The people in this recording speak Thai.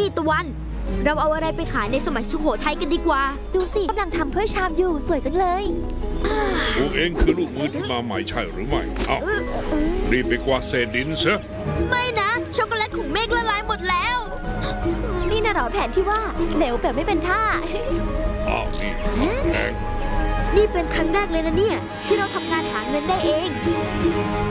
ตะวันเราเอาอะไรไปขายในสมัยสุโขทัยกันดีกว่าดูสิกำลังทำถ้วยชามอยู่สวยจังเลยพวกเองคือลูกมือที่มาใหม่ใช่หรือไม่รีบไปกวาดเศษดินซะไม่นะช็อกโกแลตของเมฆละลายหมดแล้วนี่น่ะหรอแผนที่ว่าเหลวแบบไม่เป็นท่านี่แพงนี่เป็นครั้งแรกเลยนะเนี่ยที่เราทำงานหาเงินได้เอง